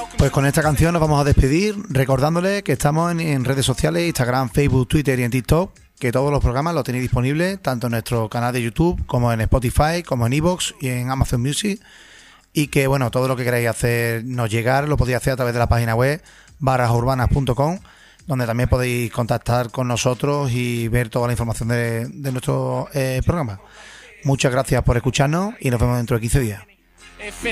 Pues con esta canción nos vamos a despedir, recordándoles que estamos en redes sociales, Instagram, Facebook, Twitter y en TikTok, que todos los programas los tenéis disponibles tanto en nuestro canal de YouTube como en Spotify, como en iVoox y en Amazon Music, y que bueno, todo lo que queráis hacernos llegar lo podéis hacer a través de la página web barajasurbanas.com, donde también podéis contactar con nosotros y ver toda la información de nuestro programa. Muchas gracias por escucharnos y nos vemos dentro de 15 días.